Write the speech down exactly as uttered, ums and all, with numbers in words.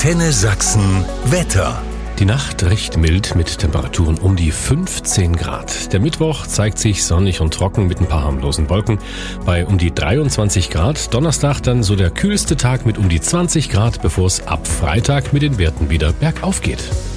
Antenne Sachsen Wetter. Die Nacht recht mild mit Temperaturen um die fünfzehn Grad. Der Mittwoch zeigt sich sonnig und trocken mit ein paar harmlosen Wolken bei um die dreiundzwanzig Grad. Donnerstag dann so der kühlste Tag mit um die zwanzig Grad, bevor es ab Freitag mit den Werten wieder bergauf geht.